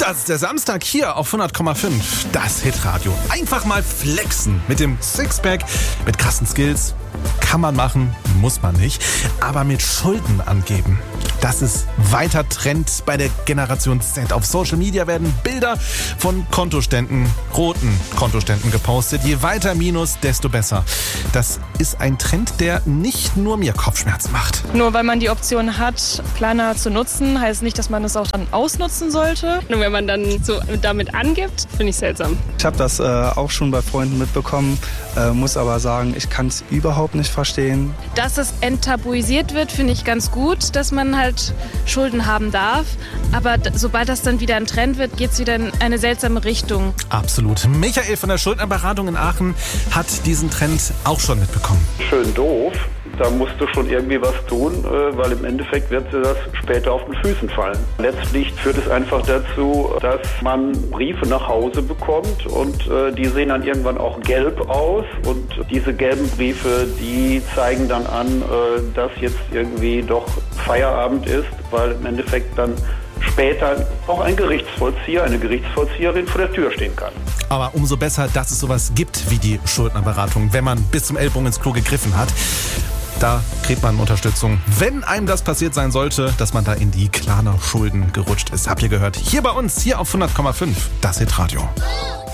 Das ist der Samstag hier auf 100,5. Das Hitradio. Einfach mal flexen mit dem Sixpack, mit krassen Skills. Kann man machen, muss man nicht. Aber mit Schulden angeben. Das ist weiter Trend bei der Generation Z. Auf Social Media werden Bilder von Kontoständen, roten Kontoständen gepostet. Je weiter Minus, desto besser. Das ist ein Trend, der nicht nur mir Kopfschmerzen macht. Nur weil man die Option hat, Klarna zu nutzen, heißt nicht, dass man es auch dann ausnutzen sollte. Nur wenn man dann so damit angibt, finde ich seltsam. Ich habe das auch schon bei Freunden mitbekommen, muss aber sagen, ich kann es überhaupt nicht verstehen. Dass es enttabuisiert wird, finde ich ganz gut, dass man halt Schulden haben darf. Aber sobald das dann wieder ein Trend wird, geht es wieder in eine seltsame Richtung. Absolut. Michael von der Schuldnerberatung in Aachen hat diesen Trend auch schon mitbekommen. Schön doof. Da musst du schon irgendwie was tun, weil im Endeffekt wird dir das später auf den Füßen fallen. Letztlich führt es einfach dazu, dass man Briefe nach Hause bekommt und die sehen dann irgendwann auch gelb aus und diese gelben Briefe, die zeigen dann an, dass jetzt irgendwie doch Feierabend ist, weil im Endeffekt dann später auch ein Gerichtsvollzieher, eine Gerichtsvollzieherin vor der Tür stehen kann. Aber umso besser, dass es sowas gibt wie die Schuldnerberatung, wenn man bis zum Ellbogen ins Klo gegriffen hat. Da kriegt man Unterstützung, wenn einem das passiert sein sollte, dass man da in die Klarna-Schulden gerutscht ist. Habt ihr gehört? Hier bei uns, hier auf 100,5, das Hitradio.